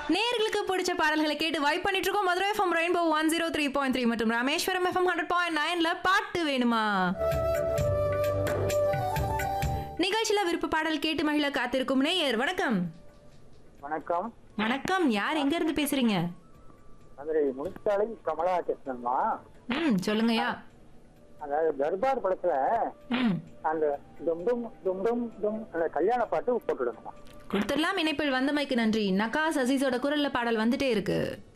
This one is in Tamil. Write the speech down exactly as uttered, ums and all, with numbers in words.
நேர்களுக்கு பிடிச்ச பாடல்களை கேட்டு வைப் பண்ணிட்டு இருக்கோம். Madurai FM rainbow one zero three point three மற்றும் ராமேஸ்வரம் எஃப்எம் ஹண்ட்ரட் பாயிண்ட் நைன்ல பாட்டு வேணுமா நிகழ்ச்சியில விருப்ப பாடல் கேட்டு மகிழ காத்திருக்கும் நேயர். வணக்கம். வணக்கம். வணக்கம். யார் எங்க இருந்து பேசுறீங்க? மதுரை முனிச்சாலை கமலா கிருஷ்ணன்மா. ம் சொல்லுங்கய்யா. அதாவது தர்பார் படத்துல ம் அந்த டும் டும் டும் டும் டும் அந்த கல்யாண பாட்டு போட்டுடுங்கம்மா. கொடுத்துடலாம். இணைப்பில் வந்தமைக்கு நன்றி. நகா சசீஸோட குரல்ல பாடல் வந்துட்டே இருக்கு.